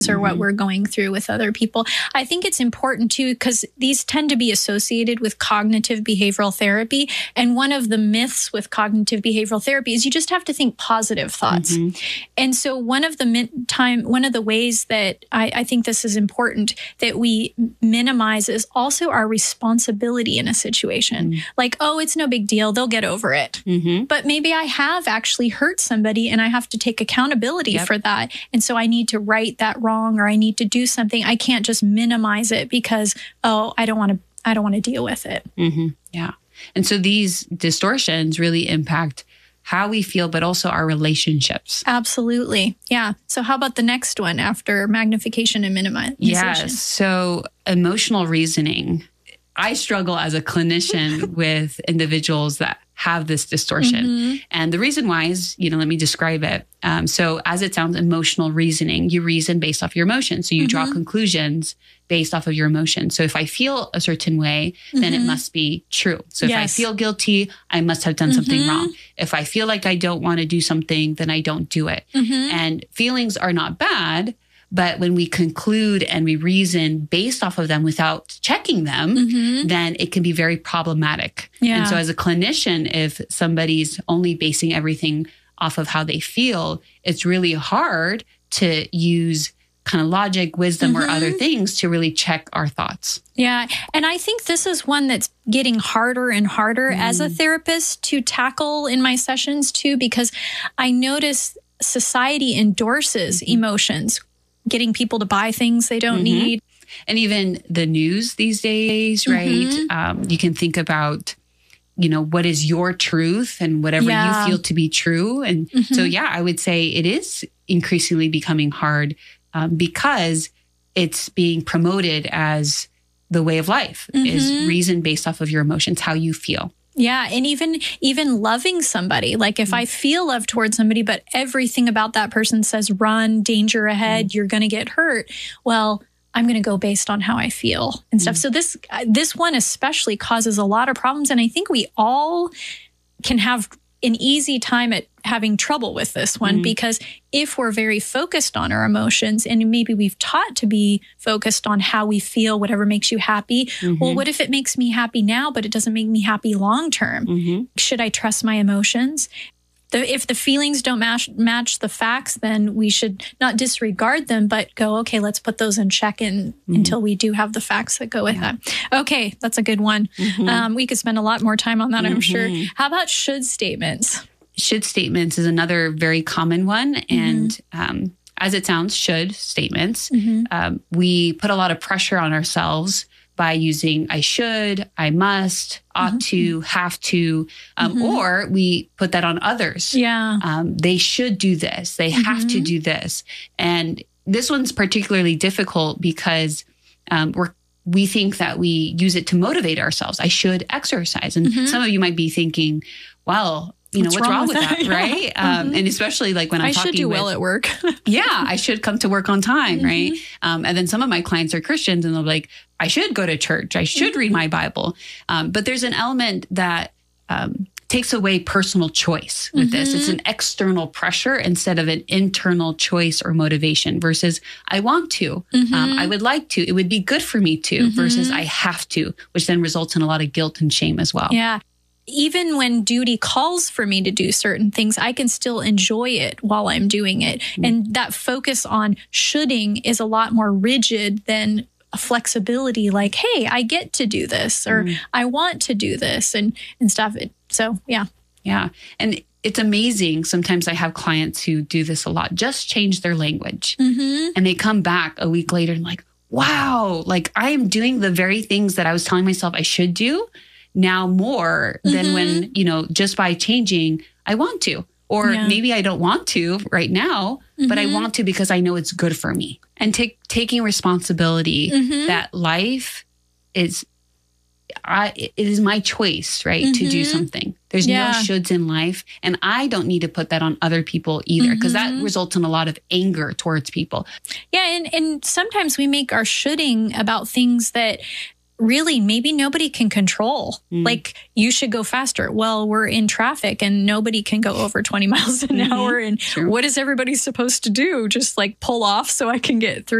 or what we're going through with other people. I think it's important too, because these tend to be associated with cognitive behavioral therapy. And one of the myths with cognitive behavioral therapy is you just have to think positive thoughts. And so one of the ways that I think this is important that we minimize is also our responsibility in a situation. Like, oh, it's no big deal. They'll get over it. But maybe I have actually hurt somebody and I have to take accountability for that. And so I need to right that wrong, or I need to do something. I can't just minimize it because, oh, I don't want to deal with it. Yeah. And so these distortions really impact how we feel, but also our relationships. Absolutely. Yeah. So how about the next one after magnification and minimization? Yes. So emotional reasoning. I struggle as a clinician with individuals that have this distortion. And the reason why is, let me describe it. So as it sounds, emotional reasoning, you reason based off your emotions. So you draw conclusions based off of your emotions. So if I feel a certain way, then it must be true. So if I feel guilty, I must have done something wrong. If I feel like I don't want to do something, then I don't do it. And feelings are not bad. But when we conclude and we reason based off of them without checking them, then it can be very problematic. And so as a clinician, if somebody's only basing everything off of how they feel, it's really hard to use kind of logic, wisdom, or other things to really check our thoughts. Yeah. And I think this is one that's getting harder and harder as a therapist to tackle in my sessions too, because I notice society endorses emotions, getting people to buy things they don't need. And even the news these days, right? You can think about, what is your truth and whatever you feel to be true. And so, I would say it is increasingly becoming hard because it's being promoted as the way of life is reason based off of your emotions, how you feel. Yeah. And even loving somebody, like if I feel love towards somebody, but everything about that person says, run, danger ahead, you're going to get hurt. Well, I'm going to go based on how I feel and stuff. So this one especially causes a lot of problems. And I think we all can have an easy time at having trouble with this one because if we're very focused on our emotions and maybe we've taught to be focused on how we feel, whatever makes you happy. Well, what if it makes me happy now, but it doesn't make me happy long term? Should I trust my emotions? If the feelings don't match the facts, then we should not disregard them, but go, okay, let's put those in check until we do have the facts that go with them. Okay, that's a good one. We could spend a lot more time on that, I'm sure. How about should statements? Should statements is another very common one. And as it sounds, should statements, we put a lot of pressure on ourselves by using I should, I must, ought to, have to, or we put that on others. They should do this. They have to do this. And this one's particularly difficult because we think that we use it to motivate ourselves. I should exercise. And some of you might be thinking, well, what's wrong with that, right? And especially like when I'm talking I should do well at work. I should come to work on time, right? And then some of my clients are Christians and they'll be like, I should go to church. I should read my Bible. But there's an element that takes away personal choice with this. It's an external pressure instead of an internal choice or motivation versus I want to, I would like to, it would be good for me to versus I have to, which then results in a lot of guilt and shame as well. Yeah. Even when duty calls for me to do certain things, I can still enjoy it while I'm doing it. And that focus on shoulding is a lot more rigid than a flexibility like, hey, I get to do this or I want to do this and stuff. So, yeah. Yeah. And it's amazing. Sometimes I have clients who do this a lot, just change their language. And they come back a week later and like, wow, like I am doing the very things that I was telling myself I should do now more than when, just by changing, I want to, or maybe I don't want to right now, but I want to because I know it's good for me. And taking responsibility that life it is my choice, right? To do something. There's no shoulds in life. And I don't need to put that on other people either, because that results in a lot of anger towards people. Yeah. And sometimes we make our shoulding about things that really maybe nobody can control. Like, you should go faster. Well, we're in traffic and nobody can go over 20 miles an hour. And what is everybody supposed to do? Just like pull off so I can get through